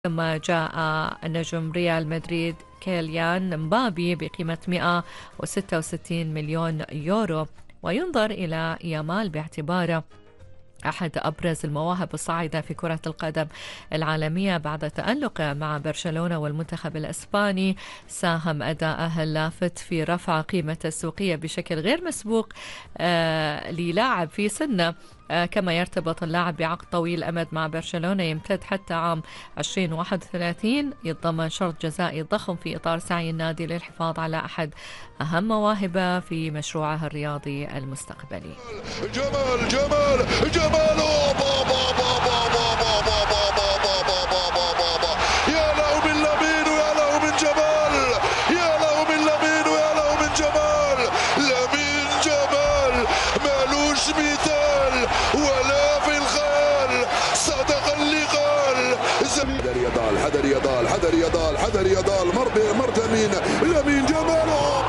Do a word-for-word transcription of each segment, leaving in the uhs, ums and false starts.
ثم جاء النجم ريال مدريد كيليان مبابي بقيمة مئة وستة وستين مليون يورو، وينظر إلى يامال باعتباره أحد أبرز المواهب الصاعدة في كرة القدم العالمية بعد تألقه مع برشلونة والمنتخب الإسباني. ساهم أداءه اللافت في رفع قيمته السوقية بشكل غير مسبوق آه للاعب في سنه، آه كما يرتبط اللاعب بعقد طويل الأمد مع برشلونة يمتد حتى عام ألفين وواحد وثلاثين، يتضمن شرط جزائي ضخم في إطار سعي النادي للحفاظ على أحد أهم مواهبه في مشروعه الرياضي المستقبلي. جمال جمال جمال بابا بابا بابا بابا بابا بابا يا له من لامين ويا له من جمال، يا له من لامين ويا له من جمال. لامين جمال مالوش مثال ولا في الخيال، صدق اللي قال. حذر يضال حذر يضال حذر يضال حذر يضال مر مر لامين لامين جمال.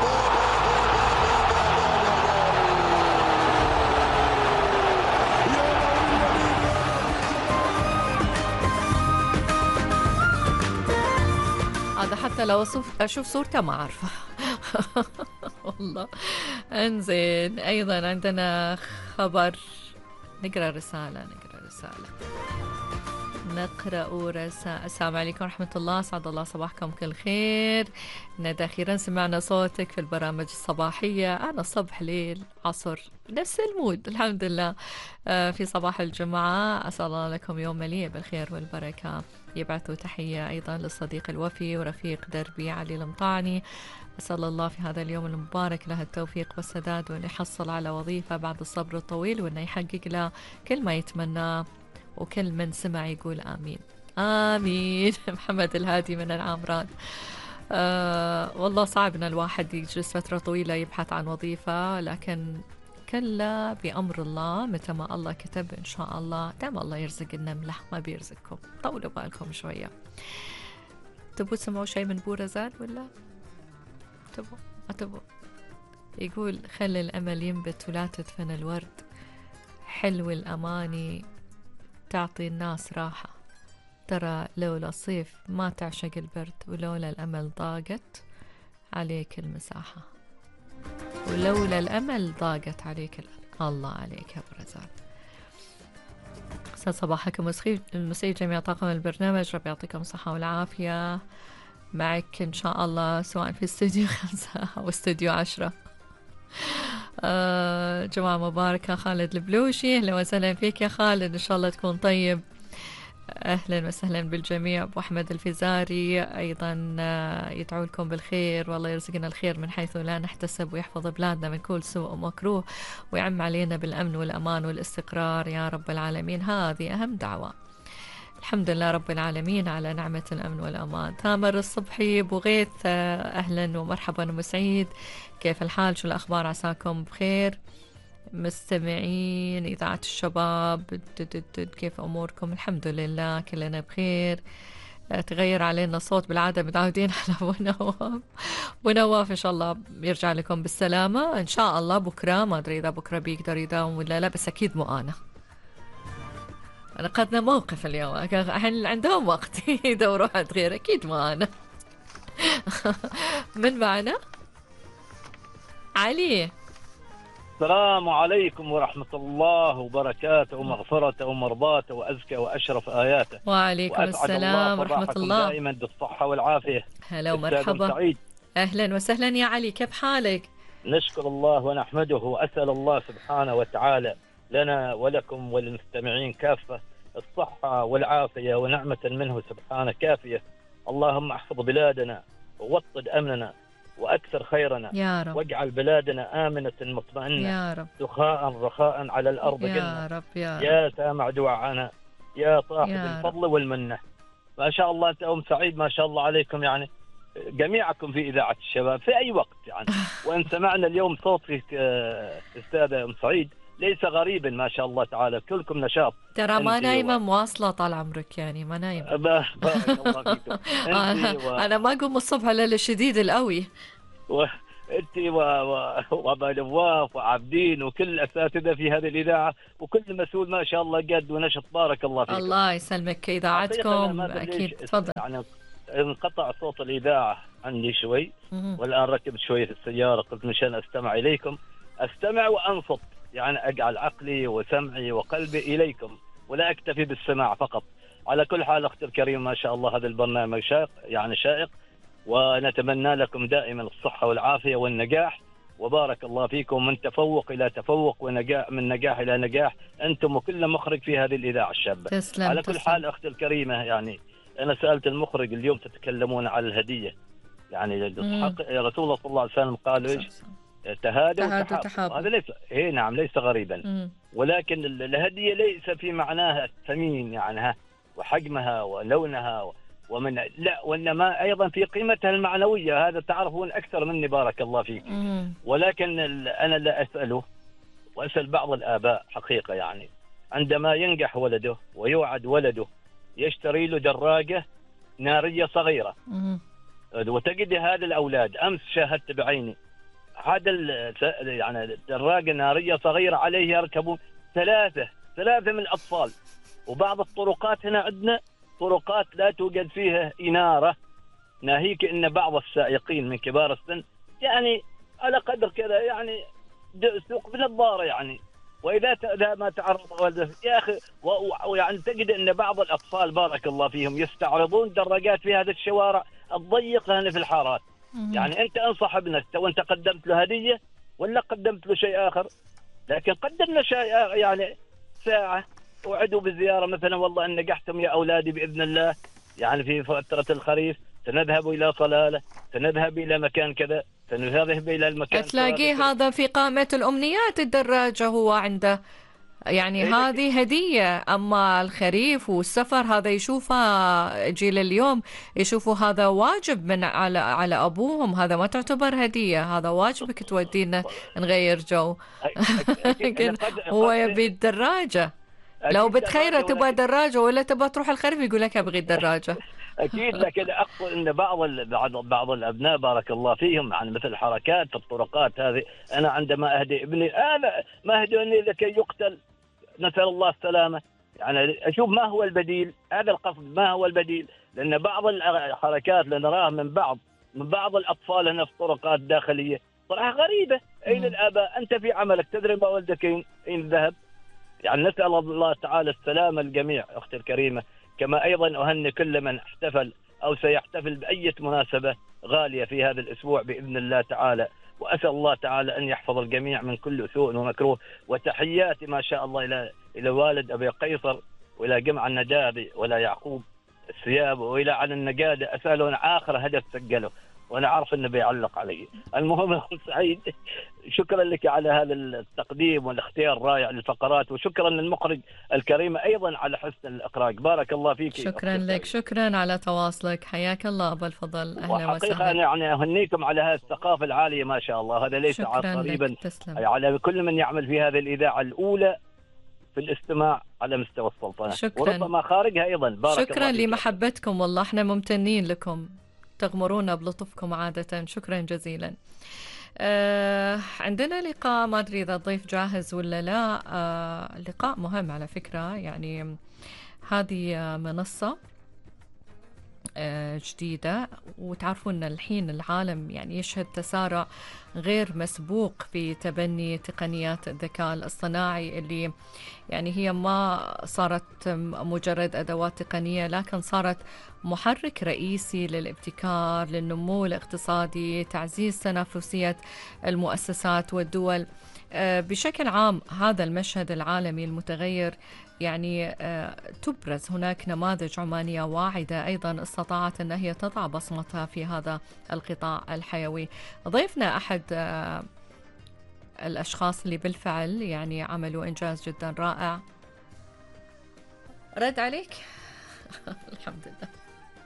هذا حتى لو أشوف صورته ما أعرفه. والله. انزين، أيضا عندنا خبر. نقرأ رسالة نقرأ رسالة نقرأ رسالة. السلام عليكم ورحمة الله، سعد الله صباحكم كل خير. ندى، أخيرا سمعنا صوتك في البرامج الصباحية. أنا صبح ليل عصر نفس المود الحمد لله. في صباح الجمعة أسأل الله لكم يوم مليء بالخير والبركة. يبعثوا تحية أيضا للصديق الوفي ورفيق دربي علي المطاعني، أسأل الله في هذا اليوم المبارك له التوفيق والسداد، وأن يحصل على وظيفة بعد الصبر الطويل، وأن يحقق له كل ما يتمناه، وكل من سمع يقول آمين آمين. محمد الهادي من العامران. آه والله صعب أن الواحد يجلس فترة طويلة يبحث عن وظيفة، لكن كلا بأمر الله، متى ما الله كتب إن شاء الله. دام الله يرزق النملة ما بيرزقكم، طولوا بالكم شوية. تبوا تسمعوا شيء من بورزان ولا تبوا ما تبوا؟ يقول خلي الأمل ينبت ولا تدفن الورد، حلو الأماني تعطي الناس راحة، ترى لولا الصيف ما تعشق البرد، ولولا الأمل ضاقت عليك المساحة، ولولا الأمل ضاقت عليك الأرض. الله عليك يا برزان. أستاذ صباحكم المسيء جميع طاقم البرنامج، رب يعطيكم الصحة والعافية. معك إن شاء الله سواء في استوديو خمسة أو استوديو عشرة. آه جمعة مباركة. خالد البلوشي، أهلا وسهلا فيك يا خالد، إن شاء الله تكون طيب. أهلا وسهلا بالجميع. أبو أحمد الفزاري أيضا يدعو لكم بالخير، والله يرزقنا الخير من حيث لا نحتسب، ويحفظ بلادنا من كل سوء ومكروه، ويعم علينا بالأمن والأمان والاستقرار يا رب العالمين. هذه أهم دعوة. الحمد لله رب العالمين على نعمة الأمن والأمان. تامر الصبحي بغيث، أهلا ومرحبا ومسعيد، كيف الحال؟ شو الأخبار؟ عساكم بخير. مستمعين إذاعة الشباب، كيف أموركم؟ الحمد لله كلنا بخير. تغير علينا الصوت بالعادة، متعودين على أبو نواف. أبو نواف إن شاء الله يرجع لكم بالسلامة إن شاء الله بكرة. ما أدري إذا بكرة بيقدر يداوم ولا لا، بس أكيد مو أنا. أنا أخذنا موقف اليوم، الحين عندهم وقت يدوروا حد غير، أكيد مو أنا. من معنا؟ علي. السلام عليكم ورحمة الله وبركاته ومغفرته ومرضاته وأزكى وأشرف آياته. وعليكم السلام ورحمة الله. دائما بالصحة والعافية. هلا ومرحبا. أهلا وسهلا يا علي، كيف حالك؟ نشكر الله ونحمده، وأسأل الله سبحانه وتعالى لنا ولكم وللمستمعين كافة الصحة والعافية، ونعمة منه سبحانه كافية. اللهم احفظ بلادنا ووطد أمننا وأكثر خيرنا يا رب، واجعل بلادنا آمنة مطمئنة يا رب، سخاء رخاء على الأرض يا جنة. رب يا رب. يا سامع دعاءنا يا صاحب يا الفضل والمنة. ما شاء الله أنت أم سعيد، ما شاء الله عليكم، يعني جميعكم في إذاعة الشباب في أي وقت يعني. وإن سمعنا اليوم صوتك أستاذة أم سعيد ليس غريبا، ما شاء الله تعالى، كلكم نشاط. ترى ما نايمة مواصلة طال عمرك، يعني ما نايمة. بارك الله فيكم. أنا, و... أنا ما أقوم الصبح إلا الشديد القوي. و... انت و- و- وابا نواف وعابدين وكل الاساتذه في هذه الاذاعه وكل مسؤول ما شاء الله قد ونشط، بارك الله فيكم. الله يسلمك، حقيقه أنا ما إذاعتكم بديش أكيد. تفضل. يعني انقطع صوت الاذاعه عندي شوي، مهم. والان ركبت شوي في السياره، قلت مشان استمع اليكم، استمع وانصت، يعني اجعل عقلي وسمعي وقلبي اليكم ولا اكتفي بالسماع فقط. على كل حال اختي الكريم ما شاء الله هذا البرنامج شائق، يعني شائق، ونتمنى لكم دائما الصحة والعافية والنجاح، وبارك الله فيكم من تفوق إلى تفوق ونجاح من نجاح إلى نجاح أنتم وكل مخرج في هذه الإذاعة الشابة. تسلم. على كل تسلم. حال أختي الكريمة، يعني أنا سألت المخرج اليوم تتكلمون على الهدية، يعني مم. حق رسول الله صلى الله عليه وسلم قال إيش؟ تهادوا تهادوا وتحابوا. تحابوا. هذا ليس إيه نعم ليس غريبا، مم. ولكن ال- الهدية ليس في معناها الثمين يعني ها وحجمها ولونها ومن لا، وإنما أيضا في قيمتها المعنوية، هذا تعرفون أكثر مني بارك الله فيك. مم. ولكن ال- أنا لا أسأله، وأسأل بعض الآباء حقيقة، يعني عندما ينجح ولده ويوعد ولده يشتري له دراجة نارية صغيرة، مم. وتجد هذا الأولاد، أمس شاهدت بعيني هذا ال- يعني دراجة نارية صغيرة عليه يركبون ثلاثة ثلاثة من الأطفال، وبعض الطرقات هنا عندنا طرقات لا توجد فيها إنارة، ناهيك أن بعض السائقين من كبار السن يعني على قدر كذا يعني سوق بنظارة يعني، وإذا ت- إذا ما تعرض والده يا أخي و- ويعني تجد أن بعض الأطفال بارك الله فيهم يستعرضون دراجات في هذه الشوارع الضيقة هنا في الحارات. مم. يعني أنت أنصح ابنك تو أنت قدمت له هدية ولا قدمت له شيء آخر؟ لكن قدم له شيء آخر، يعني ساعة وعدوا بزيارة مثلا، والله أن نجحتم يا أولادي بإذن الله، يعني في فترة الخريف سنذهب إلى صلالة، سنذهب إلى مكان كذا، سنذهب إلى المكان تلاقيه كذا. هذا في قائمة الأمنيات، الدراجة هو عنده، يعني إيه هذه هدية. أما الخريف والسفر هذا يشوفها جيل اليوم، يشوفوا هذا واجب من على على أبوهم، هذا ما تعتبر هدية، هذا واجبك تودينا نغير جو. لكن هو يبي الدراجة. لو بتخيره تبغى دراجة ولا تبغى تروح الخريف يقول لك أبغي الدراجة. أكيد، لكن أقصد أن بعض ال- بعض بعض الأبناء بارك الله فيهم عن مثل حركات في الطرقات هذه، أنا عندما أهدي ابني أنا ما أهدوني لكي يقتل، نسأل الله السلامة، يعني أشوف ما هو البديل، هذا القصد ما هو البديل، لأن بعض الحركات اللي نراها من بعض من بعض الأطفال هنا في طرقات داخلية صراحة غريبة. أين الآباء؟ أنت في عملك تدري ما ولدك أين أين ذهب؟ يعني نسأل الله تعالى السلامة الجميع أختي الكريمة، كما أيضا أهني كل من احتفل أو سيحتفل بأي مناسبة غالية في هذا الأسبوع بإذن الله تعالى، وأسأل الله تعالى أن يحفظ الجميع من كل سوء ومكروه. وتحياتي ما شاء الله إلى إلى والد أبي قيصر، وإلى جمع النجابي، وإلى يعقوب الثياب، وإلى على النجادة، أسأله عن آخر هدف سجله، وأنا عارف أنه بيعلق علي. المهم أخو سعيد، شكرا لك على هذا التقديم والاختيار الرائع للفقرات، وشكرا للمخرج الكريم أيضا على حسن الإخراج، بارك الله فيك. شكرا لك، شكرا على تواصلك، حياك الله أبا الفضل، أهلا وحقيقة وسهلا. أنا يعني أهنيكم على هذه الثقافة العالية ما شاء الله، هذا ليس قريبا على كل من يعمل في هذه الإذاعة الأولى في الاستماع على مستوى السلطنة، شكرا. وربما خارجها أيضا. بارك شكرا الله لمحبتكم، والله احنا ممتنين لكم، تغمرونا بلطفكم عادة، شكرا جزيلا. آه عندنا لقاء، ما أدري إذا الضيف جاهز ولا لا. آه لقاء مهم على فكرة، يعني هذه منصة جديدة، وتعرفون أن الحين العالم يعني يشهد تسارع غير مسبوق في تبني تقنيات الذكاء الاصطناعي، اللي يعني هي ما صارت مجرد أدوات تقنية، لكن صارت محرك رئيسي للابتكار، للنمو الاقتصادي، تعزيز تنافسية المؤسسات والدول بشكل عام. هذا المشهد العالمي المتغير يعني تبرز هناك نماذج عمانية واعدة أيضا استطاعت أن هي تضع بصمتها في هذا القطاع الحيوي. ضيفنا أحد الأشخاص اللي بالفعل يعني عملوا إنجاز جدا رائع. رد عليك؟ الحمد لله.